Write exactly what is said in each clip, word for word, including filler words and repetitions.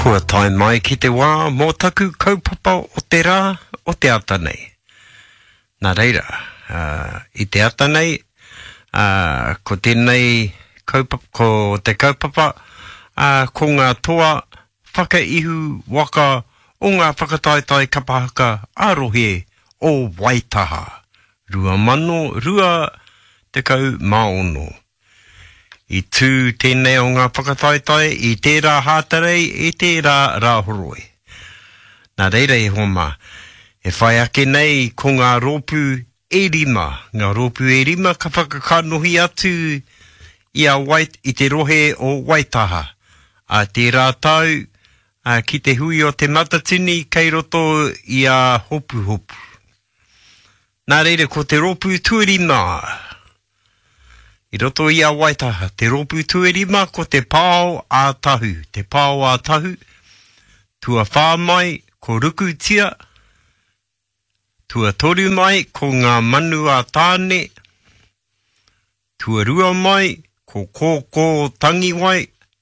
Kua tai mai ki te wā, mō taku kaupapa o te rā, o te ata nei. Nā reira, uh, i te ata nei, uh, ko tēnei kaupapa, ko te kaupapa, uh, ko ngā toa whakaihu waka o ngā whakataetai kapahaka arohe o Waitaha. Rua mano, rua te kau maono. I tū tēnei o ngā whakataetai, i tērā hātarei, i tērā rāhoroi. Nā reira e homa, e whai ake nei ko ngā rōpū e rima, ngā rōpū e rima ka whakakanohi atu i, a wait, i te rohe o Waitaha. A tērā tau, a, ki te hui o te matatini, kei roto i a hopu hopu. Nā reira ko te rōpū tuarima, I roto i a Waitaha, te rōpū tuarima ko te pāo a tahu. Te pāo a tahu, tua whāmai ko rukutia, tua toru mai ko ngā manu a tāne, tua rua mai ko kōkō tangiwai,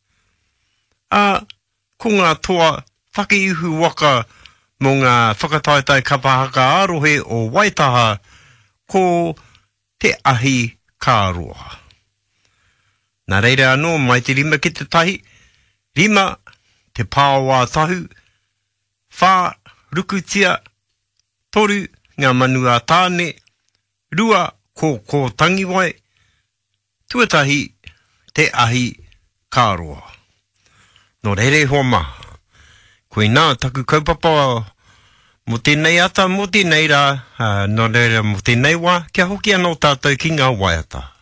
a ko ngā toa whakaihu waka mō ngā whakataetai kapahaka arohe o Waitaha ko te ahi kāroa. Nā reira anō, mai te rima ki te tahi, rima, te pāo a tahu, whā, rukutia, toru, ngā manu a tāne, rua, ko ko tangiwai, tuatahi, te ahi kāroa. Nō reire homa, koe nā taku kaupapa mo tēnei ata, mo tēnei rā, uh, nō reira mo tēnei wā, kia hoki anō tātou ki ngā waiata.